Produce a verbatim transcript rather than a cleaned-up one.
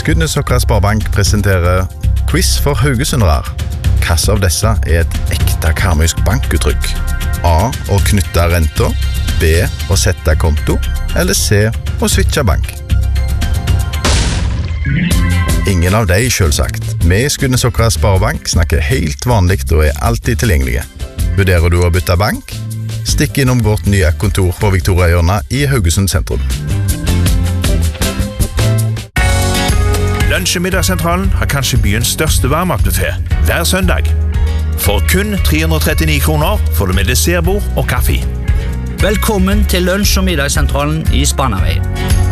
Skudenesokra Sparebank presenterer quiz for haugesundere. Hvilke av disse er et ekte karmøysk bankuttrykk? A. Å knytte renter, B. Å sette konto, eller C. Å switche bank? Ingen av de, selvsagt. Vi i Skudenesokra Sparebank snakker helt vanligt og er alltid tilgjengelige. Vurderer du å bytte bank? Stikk innom vårt nye kontor på Victoriahjørnet i Haugesund sentrum. Lunsj- og middagssentralen har kanskje byens største varmmatbuffé hver søndag. For kun tre hundre og trettini kroner får du med dessertbord og kaffe. Velkommen til Lunsj- og middagssentralen i Spanarveien.